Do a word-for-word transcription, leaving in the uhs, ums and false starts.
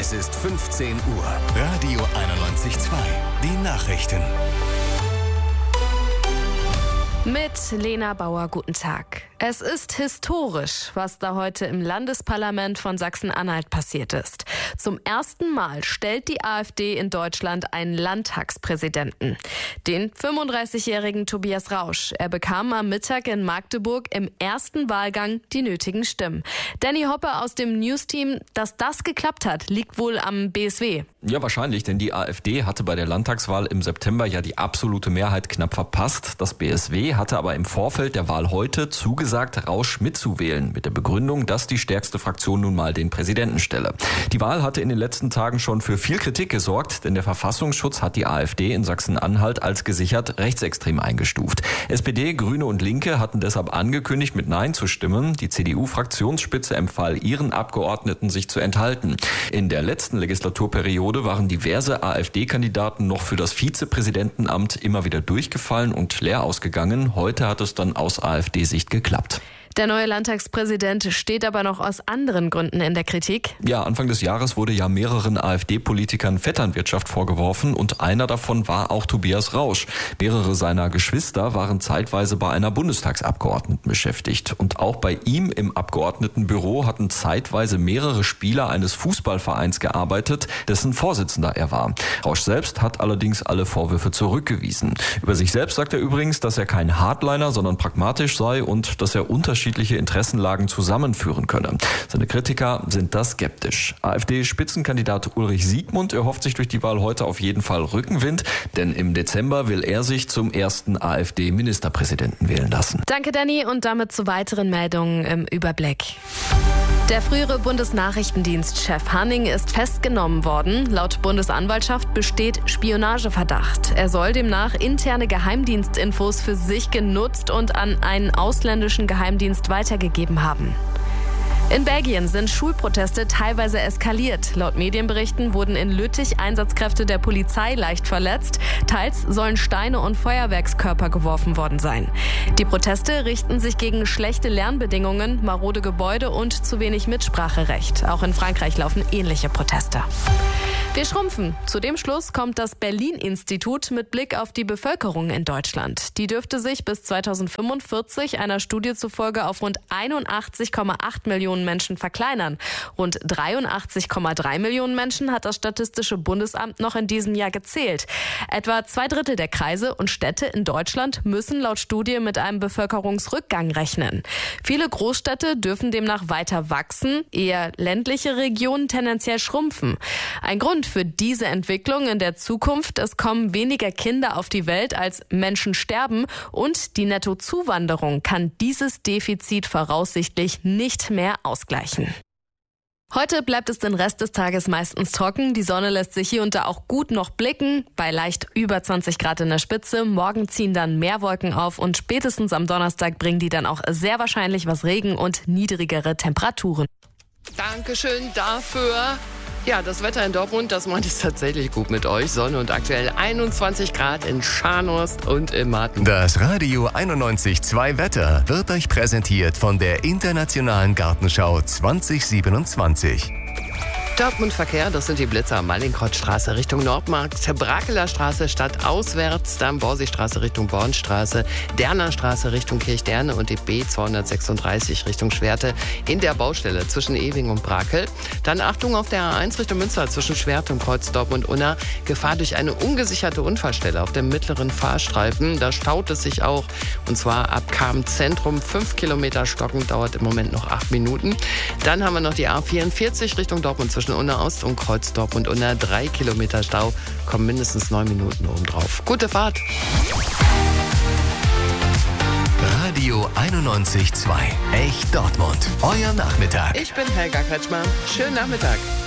Es ist fünfzehn Uhr. Radio einundneunzig Komma zwei. Die Nachrichten. Mit Lena Bauer, guten Tag. Es ist historisch, was da heute im Landesparlament von Sachsen-Anhalt passiert ist. Zum ersten Mal stellt die AfD in Deutschland einen Landtagspräsidenten. Den fünfunddreißigjährigen Tobias Rausch. Er bekam am Mittag in Magdeburg im ersten Wahlgang die nötigen Stimmen. Danny Hoppe aus dem News-Team, dass das geklappt hat, liegt wohl am B S W. Ja, wahrscheinlich, denn die AfD hatte bei der Landtagswahl im September ja die absolute Mehrheit knapp verpasst. Das B S W hatte aber im Vorfeld der Wahl heute zugesagt, Rausch mitzuwählen, mit der Begründung, dass die stärkste Fraktion nun mal den Präsidenten stelle. Die Wahl hatte in den letzten Tagen schon für viel Kritik gesorgt, denn der Verfassungsschutz hat die AfD in Sachsen-Anhalt als gesichert rechtsextrem eingestuft. S P D, Grüne und Linke hatten deshalb angekündigt, mit Nein zu stimmen. Die C D U-Fraktionsspitze empfahl ihren Abgeordneten, sich zu enthalten. In der letzten Legislaturperiode waren diverse AfD-Kandidaten noch für das Vizepräsidentenamt immer wieder durchgefallen und leer ausgegangen. Heute hat es dann aus AfD-Sicht geklappt. Der neue Landtagspräsident steht aber noch aus anderen Gründen in der Kritik. Ja, Anfang des Jahres wurde ja mehreren AfD-Politikern Vetternwirtschaft vorgeworfen und einer davon war auch Tobias Rausch. Mehrere seiner Geschwister waren zeitweise bei einer Bundestagsabgeordneten beschäftigt. Und auch bei ihm im Abgeordnetenbüro hatten zeitweise mehrere Spieler eines Fußballvereins gearbeitet, dessen Vorsitzender er war. Rausch selbst hat allerdings alle Vorwürfe zurückgewiesen. Über sich selbst sagt er übrigens, dass er kein Hardliner, sondern pragmatisch sei und dass er unterschiedliche Interessenlagen zusammenführen könne. Seine Kritiker sind da skeptisch. AfD-Spitzenkandidat Ulrich Siegmund erhofft sich durch die Wahl heute auf jeden Fall Rückenwind, denn im Dezember will er sich zum ersten AfD-Ministerpräsidenten wählen lassen. Danke, Danny, und damit zu weiteren Meldungen im Überblick. Der frühere Bundesnachrichtendienstchef Hanning ist festgenommen worden. Laut Bundesanwaltschaft besteht Spionageverdacht. Er soll demnach interne Geheimdienstinfos für sich genutzt und an einen ausländischen Geheimdienst weitergegeben haben. In Belgien sind Schulproteste teilweise eskaliert. Laut Medienberichten wurden in Lüttich Einsatzkräfte der Polizei leicht verletzt. Teils sollen Steine und Feuerwerkskörper geworfen worden sein. Die Proteste richten sich gegen schlechte Lernbedingungen, marode Gebäude und zu wenig Mitspracherecht. Auch in Frankreich laufen ähnliche Proteste. Wir schrumpfen. Zu dem Schluss kommt das Berlin-Institut mit Blick auf die Bevölkerung in Deutschland. Die dürfte sich bis zweitausendfünfundvierzig einer Studie zufolge auf rund einundachtzig Komma acht Millionen Menschen verkleinern. Rund dreiundachtzig Komma drei Millionen Menschen hat das Statistische Bundesamt noch in diesem Jahr gezählt. Etwa zwei Drittel der Kreise und Städte in Deutschland müssen laut Studie mit einem Bevölkerungsrückgang rechnen. Viele Großstädte dürfen demnach weiter wachsen, eher ländliche Regionen tendenziell schrumpfen. Ein Grund für diese Entwicklung in der Zukunft: Es kommen weniger Kinder auf die Welt, als Menschen sterben, und die Nettozuwanderung kann dieses Defizit voraussichtlich nicht mehr ausgleichen. Heute bleibt es den Rest des Tages meistens trocken. Die Sonne lässt sich hier und da auch gut noch blicken, bei leicht über zwanzig Grad in der Spitze. Morgen ziehen dann mehr Wolken auf und spätestens am Donnerstag bringen die dann auch sehr wahrscheinlich was Regen und niedrigere Temperaturen. Dankeschön dafür. Ja, das Wetter in Dortmund, das meint es tatsächlich gut mit euch. Sonne und aktuell einundzwanzig Grad in Scharnhorst und im Martin. Das Radio einundneunzig Komma zwei Wetter wird euch präsentiert von der Internationalen Gartenschau zwanzig siebenundzwanzig. Dortmund-Verkehr, das sind die Blitzer. Mallinckrodtstraße Richtung Nordmarkt, Brakeler Straße stadtauswärts, dann Borsigstraße Richtung Bornstraße, Derner Straße Richtung Kirchderne und die B zweihundertsechsunddreißig Richtung Schwerte in der Baustelle zwischen Ewing und Brakel. Dann Achtung auf der A eins Richtung Münster zwischen Schwerte und Kreuz Dortmund-Unna. Gefahr durch eine ungesicherte Unfallstelle auf dem mittleren Fahrstreifen. Da staut es sich auch, und zwar ab Cham-Zentrum. Fünf Kilometer stocken, dauert im Moment noch acht Minuten. Dann haben wir noch die A vierundvierzig Richtung Dortmund zwischen Unna Ost und Kreuz Dortmund-Unna. Drei Kilometer Stau, kommen mindestens neun Minuten obendrauf. Gute Fahrt! Radio einundneunzig Komma zwei. Echt Dortmund. Euer Nachmittag. Ich bin Helga Kretschmer. Schönen Nachmittag.